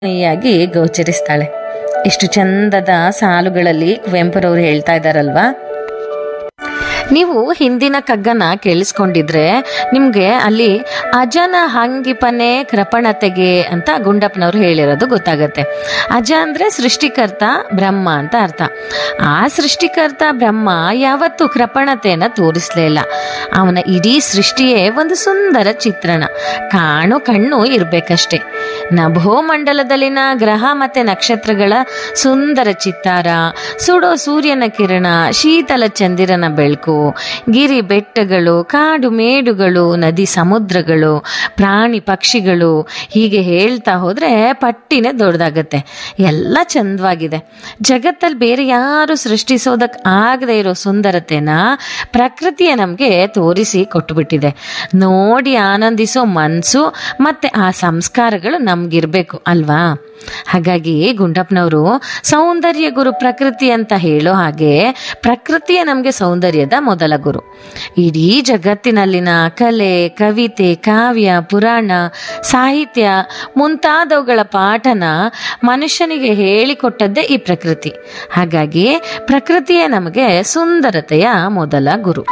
ಾಗಿ ಗೋಚರಿಸ್ತಾಳೆ. ಇಷ್ಟು ಚಂದದ ಸಾಲುಗಳಲ್ಲಿ ಕುವೆಂಪುರವರು ಹೇಳ್ತಾ ಇದ್ದಾರಲ್ವಾ. ನೀವು ಹಿಂದಿನ ಕಗ್ಗನ ಕೇಳಿಸ್ಕೊಂಡಿದ್ರೆ ನಿಮ್ಗೆ ಅಲ್ಲಿ ಅಜನ ಹಂಗಿಪನೆ ಕೃಪಣತೆಗೆ ಅಂತ ಗುಂಡಪ್ಪನವ್ರು ಹೇಳಿರೋದು ಗೊತ್ತಾಗತ್ತೆ. ಅಜ ಅಂದ್ರೆ ಸೃಷ್ಟಿಕರ್ತ ಬ್ರಹ್ಮ ಅಂತ ಅರ್ಥ. ಆ ಸೃಷ್ಟಿಕರ್ತ ಬ್ರಹ್ಮ ಯಾವತ್ತೂ ಕೃಪಣತೆಯನ್ನ ತೋರಿಸ್ಲೇ ಇಲ್ಲ. ಅವನ ಇಡೀ ಸೃಷ್ಟಿಯೇ ಒಂದು ಸುಂದರ ಚಿತ್ರಣ, ಕಾಣೋ ಕಣ್ಣು ಇರ್ಬೇಕಷ್ಟೆ. ನಭೋಮಂಡಲದಲ್ಲಿನ ಗ್ರಹ ಮತ್ತೆ ನಕ್ಷತ್ರಗಳ ಸುಂದರ ಚಿತ್ತಾರ, ಸುಡೋ ಸೂರ್ಯನ ಕಿರಣ, ಶೀತಲ ಚಂದಿರನ ಬೆಳಕು, ಗಿರಿ ಬೆಟ್ಟಗಳು, ಕಾಡು ಮೇಡುಗಳು, ನದಿ ಸಮುದ್ರಗಳು, ಪ್ರಾಣಿ ಪಕ್ಷಿಗಳು, ಹೀಗೆ ಹೇಳ್ತಾ ಹೋದ್ರೆ ಪಟ್ಟಿನೇ ದೊಡ್ಡದಾಗತ್ತೆ. ಎಲ್ಲ ಚಂದವಾಗಿದೆ. ಜಗತ್ತಲ್ಲಿ ಬೇರೆ ಯಾರು ಸೃಷ್ಟಿಸೋದಕ್ ಆಗದೆ ಇರೋ ಸುಂದರತೆನ ಪ್ರಕೃತಿಯ ನಮ್ಗೆ ತೋರಿಸಿ ಕೊಟ್ಟುಬಿಟ್ಟಿದೆ. ನೋಡಿ ಆನಂದಿಸೋ ಮನ್ಸು ಮತ್ತೆ ಆ ಸಂಸ್ಕಾರಗಳು ನಮ್ಗಿರ್ಬೇಕು ಅಲ್ವಾ. ಹಾಗಾಗಿ ಗುಂಡಪ್ಪನವರು ಸೌಂದರ್ಯ ಗುರು ಪ್ರಕೃತಿ ಅಂತ ಹೇಳೋ ಹಾಗೆ ಪ್ರಕೃತಿಯೇ ನಮ್ಗೆ ಸೌಂದರ್ಯದ ಮೊದಲ ಗುರು. ಇಡೀ ಜಗತ್ತಿನಲ್ಲಿನ ಕಲೆ, ಕವಿತೆ, ಕಾವ್ಯ, ಪುರಾಣ, ಸಾಹಿತ್ಯ ಮುಂತಾದವುಗಳ ಪಾಠನ ಮನುಷ್ಯನಿಗೆ ಹೇಳಿಕೊಟ್ಟದ್ದೇ ಈ ಪ್ರಕೃತಿ. ಹಾಗಾಗಿ ಪ್ರಕೃತಿಯೇ ನಮಗೆ ಸುಂದರತೆಯ ಮೊದಲ ಗುರು.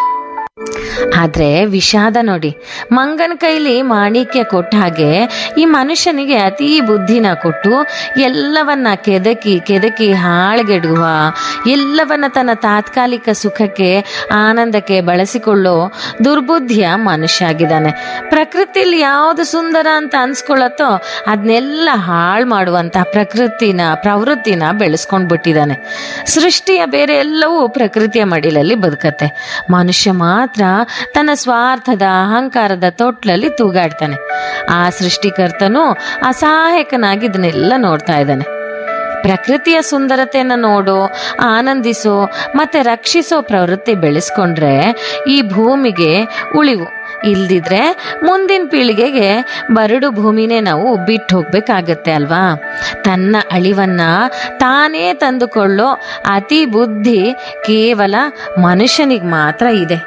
ಆದ್ರೆ ವಿಷಾದ ನೋಡಿ, ಮಂಗನ ಕೈಲಿ ಮಾಣಿಕ್ಯ ಕೊಟ್ಟ ಹಾಗೆ ಈ ಮನುಷ್ಯನಿಗೆ ಅತೀ ಬುದ್ಧಿನ ಕೊಟ್ಟು ಎಲ್ಲವನ್ನ ಕೆದಕಿ ಕೆದಕಿ ಹಾಳ್ಗೆಡುವ, ಎಲ್ಲವನ್ನ ತನ್ನ ತಾತ್ಕಾಲಿಕ ಸುಖಕ್ಕೆ ಆನಂದಕ್ಕೆ ಬಳಸಿಕೊಳ್ಳೋ ದುರ್ಬುದ್ಧಿಯ ಮನುಷ್ಯ ಆಗಿದ್ದಾನೆ. ಪ್ರಕೃತಿಲಿ ಯಾವುದು ಸುಂದರ ಅಂತ ಅನ್ಸ್ಕೊಳತ್ತೋ ಅದನ್ನೆಲ್ಲ ಹಾಳು ಮಾಡುವಂತ ಪ್ರವೃತ್ತಿನ ಬೆಳೆಸ್ಕೊಂಡ್ಬಿಟ್ಟಿದ್ದಾನೆ. ಸೃಷ್ಟಿಯ ಬೇರೆ ಎಲ್ಲವೂ ಪ್ರಕೃತಿಯ ಮಡಿಲಲ್ಲಿ ಬದುಕತ್ತೆ. ಮನುಷ್ಯ ಮಾತ್ರ ತನ್ನ ಸ್ವಾರ್ಥದ ಅಹಂಕಾರದ ತೊಟ್ಲಲ್ಲಿ ತೂಗಾಡ್ತಾನೆ. ಆ ಸೃಷ್ಟಿಕರ್ತನು ಅಸಹಾಯಕನಾಗಿ ಇದನ್ನೆಲ್ಲ ನೋಡ್ತಾ ಇದ್ದಾನೆ. ಪ್ರಕೃತಿಯ ಸುಂದರತೆಯನ್ನು ನೋಡೋ, ಆನಂದಿಸೋ ಮತ್ತೆ ರಕ್ಷಿಸೋ ಪ್ರವೃತ್ತಿ ಬೆಳೆಸ್ಕೊಂಡ್ರೆ ಈ ಭೂಮಿಗೆ ಉಳಿವು. ಇಲ್ದಿದ್ರೆ ಮುಂದಿನ ಪೀಳಿಗೆಗೆ ಬರಡು ಭೂಮಿನೇ ನಾವು ಬಿಟ್ಟು ಹೋಗ್ಬೇಕಾಗತ್ತೆ ಅಲ್ವಾ. ತನ್ನ ಅಳಿವನ್ನ ತಾನೇ ತಂದುಕೊಳ್ಳೋ ಅತಿ ಬುದ್ಧಿ ಕೇವಲ ಮನುಷ್ಯನಿಗೆ ಮಾತ್ರ ಇದೆ.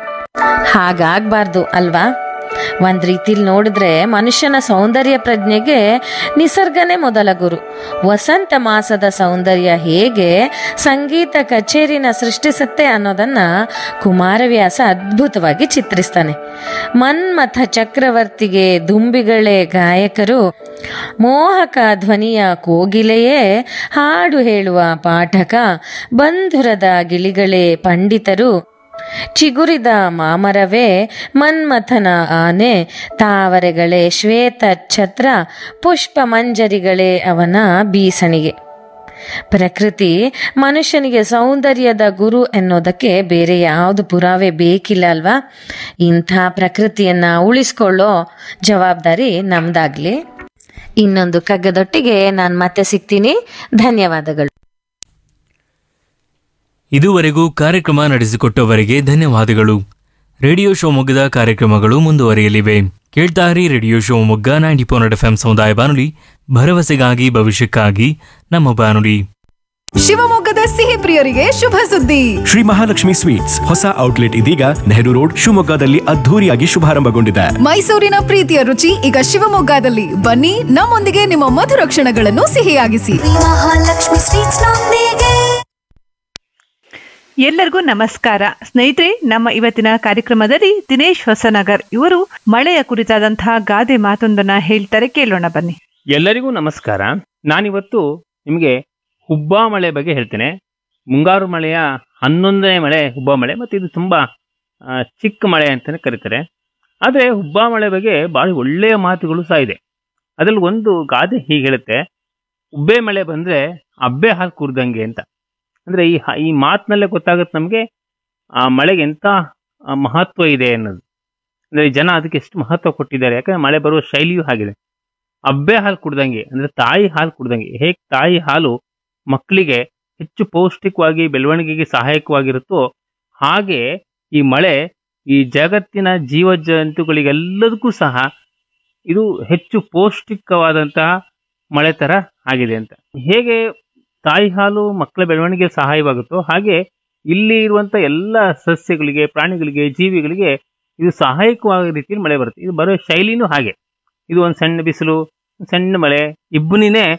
ಹಾಗಾಗ್ಬಾರ್ದು ಅಲ್ವಾ. ಒಂದ್ ರೀತಿಲಿ ನೋಡಿದ್ರೆ ಮನುಷ್ಯನ ಸೌಂದರ್ಯ ಪ್ರಜ್ಞೆಗೆ ನಿಸರ್ಗನೇ ಮೊದಲ ಗುರು. ವಸಂತ ಮಾಸದ ಸೌಂದರ್ಯ ಹೇಗೆ ಸಂಗೀತ ಕಚೇರಿನ ಸೃಷ್ಟಿಸುತ್ತೆ ಅನ್ನೋದನ್ನ ಕುಮಾರವ್ಯಾಸ ಅದ್ಭುತವಾಗಿ ಚಿತ್ರಿಸ್ತಾನೆ. ಮನ್ಮಥ ಚಕ್ರವರ್ತಿಗೆ ದುಂಬಿಗಳೇ ಗಾಯಕರು, ಮೋಹಕ ಧ್ವನಿಯ ಕೋಗಿಲೆಯೇ ಹಾಡು ಹೇಳುವ ಪಾಠಕ, ಬಂಧುರದ ಗಿಳಿಗಳೇ ಪಂಡಿತರು, ಚಿಗುರಿದ ಮಾಮರವೇ ಮನ್ಮಥನ ಆನೆ, ತಾವರೆಗಳೇ ಶ್ವೇತ ಛತ್ರ, ಪುಷ್ಪ ಮಂಜರಿಗಳೇ ಅವನ ಬೀಸಣಿಗೆ. ಪ್ರಕೃತಿ ಮನುಷ್ಯನಿಗೆ ಸೌಂದರ್ಯದ ಗುರು ಎನ್ನೋದಕ್ಕೆ ಬೇರೆ ಯಾವುದು ಪುರಾವೆ ಬೇಕಿಲ್ಲ ಅಲ್ವಾ. ಇಂಥ ಪ್ರಕೃತಿಯನ್ನ ಉಳಿಸ್ಕೊಳ್ಳೋ ಜವಾಬ್ದಾರಿ ನಮ್ದಾಗ್ಲಿ. ಇನ್ನೊಂದು ಕಗ್ಗದೊಟ್ಟಿಗೆ ನಾನು ಮತ್ತೆ ಸಿಗ್ತೀನಿ. ಧನ್ಯವಾದಗಳು. ಇದುವರೆಗೂ ಕಾರ್ಯಕ್ರಮ ನಡೆಸಿಕೊಟ್ಟವರಿಗೆ ಧನ್ಯವಾದಗಳು. ರೇಡಿಯೋ ಶಿವಮೊಗ್ಗದ ಕಾರ್ಯಕ್ರಮಗಳು ಮುಂದುವರಿಯಲಿವೆ. ಕೇಳ್ತಾರಿ ರೇಡಿಯೋ ಶಿವಮೊಗ್ಗ 90.4 FM ಸಮುದಾಯ ಬಾನುಲಿ, ಭರವಸೆಗಾಗಿ ಭವಿಷ್ಯಕ್ಕಾಗಿ ನಮ್ಮ ಬಾನುಲಿ. ಶಿವಮೊಗ್ಗದ ಸಿಹಿ ಪ್ರಿಯರಿಗೆ ಶುಭ ಸುದ್ದಿ. ಶ್ರೀ ಮಹಾಲಕ್ಷ್ಮಿ ಸ್ವೀಟ್ಸ್ ಹೊಸ ಔಟ್ಲೆಟ್ ಇದೀಗ ನೆಹರು ರೋಡ್ ಶಿವಮೊಗ್ಗದಲ್ಲಿ ಅದ್ಧೂರಿಯಾಗಿ ಶುಭಾರಂಭಗೊಂಡಿದೆ. ಮೈಸೂರಿನ ಪ್ರೀತಿಯ ರುಚಿ ಈಗ ಶಿವಮೊಗ್ಗದಲ್ಲಿ. ಬನ್ನಿ, ನಮ್ಮೊಂದಿಗೆ ನಿಮ್ಮ ಮಧುರ ಕ್ಷಣಗಳನ್ನು ಸಿಹಿಯಾಗಿಸಿ. ಮಹಾಲಕ್ಷ್ಮಿ ಸ್ವೀಟ್ಸ್ ನೊಂದಿಗೆ. ಎಲ್ಲರಿಗೂ ನಮಸ್ಕಾರ ಸ್ನೇಹಿತರೆ. ನಮ್ಮ ಇವತ್ತಿನ ಕಾರ್ಯಕ್ರಮದಲ್ಲಿ ದಿನೇಶ್ ಹೊಸನಗರ್ ಇವರು ಮಳೆಯ ಕುರಿತಾದಂತಹ ಗಾದೆ ಮಾತೊಂದನ್ನ ಹೇಳ್ತಾರೆ, ಕೇಳೋಣ ಬನ್ನಿ. ಎಲ್ಲರಿಗೂ ನಮಸ್ಕಾರ. ನಾನಿವತ್ತು ನಿಮಗೆ ಹುಬ್ಬ ಮಳೆ ಬಗ್ಗೆ ಹೇಳ್ತೇನೆ. ಮುಂಗಾರು ಮಳೆಯ 11ನೇ ಮಳೆ ಹುಬ್ಬ ಮಳೆ, ಮತ್ತು ಇದು ತುಂಬ ಚಿಕ್ಕ ಮಳೆ ಅಂತಲೇ ಕರೀತಾರೆ. ಆದರೆ ಹುಬ್ಬ ಮಳೆ ಬಗ್ಗೆ ಭಾಳ ಒಳ್ಳೆಯ ಮಾತುಗಳು ಸಹ ಇದೆ. ಅದರಲ್ಲಿ ಒಂದು ಗಾದೆ ಹೀಗೆ ಹೇಳುತ್ತೆ, ಉಬ್ಬೆ ಮಳೆ ಬಂದರೆ ಅಬ್ಬೆ ಹಾಲು ಕುರ್ದಂಗೆ ಅಂತ. ಅಂದರೆ ಈ ಮಾತಿನಲ್ಲೇ ಗೊತ್ತಾಗುತ್ತೆ ನಮಗೆ ಆ ಮಳೆಗೆ ಎಂಥ ಮಹತ್ವ ಇದೆ ಅನ್ನೋದು. ಅಂದರೆ ಜನ ಅದಕ್ಕೆ ಎಷ್ಟು ಮಹತ್ವ ಕೊಟ್ಟಿದ್ದಾರೆ, ಯಾಕಂದರೆ ಮಳೆ ಬರುವ ಶೈಲಿಯೂ ಆಗಿದೆ. ಅಬ್ಬೆ ಹಾಲು ಕುಡ್ದಂಗೆ ಅಂದರೆ ತಾಯಿ ಹಾಲು ಕುಡ್ದಂಗೆ. ಹೇಗೆ ತಾಯಿ ಹಾಲು ಮಕ್ಕಳಿಗೆ ಹೆಚ್ಚು ಪೌಷ್ಟಿಕವಾಗಿ ಬೆಳವಣಿಗೆಗೆ ಸಹಾಯಕವಾಗಿರುತ್ತೋ ಹಾಗೆ ಈ ಮಳೆ ಈ ಜಗತ್ತಿನ ಜೀವಜಂತುಗಳಿಗೆಲ್ಲದಕ್ಕೂ ಸಹ ಇದು ಹೆಚ್ಚು ಪೌಷ್ಟಿಕವಾದಂತಹ ಮಳೆ ಥರ ಆಗಿದೆ ಅಂತ. ಹೇಗೆ ತಾಯಿ ಹಾಲು ಮಕ್ಕಳ ಬೆಳವಣಿಗೆ ಸಹಾಯವಾಗುತ್ತೋ ಹಾಗೆ ಇಲ್ಲಿ ಇರುವಂಥ ಎಲ್ಲ ಸಸ್ಯಗಳಿಗೆ, ಪ್ರಾಣಿಗಳಿಗೆ, ಜೀವಿಗಳಿಗೆ ಇದು ಸಹಾಯಕವಾದ ರೀತಿಯಲ್ಲಿ ಮಳೆ ಬರುತ್ತೆ. ಇದು ಬರೋ ಶೈಲಿನೂ ಹಾಗೆ. ಇದು ಒಂದು ಸಣ್ಣ ಬಿಸಿಲು, ಸಣ್ಣ ಮಳೆ, ಇಬ್ಬನಿನೇ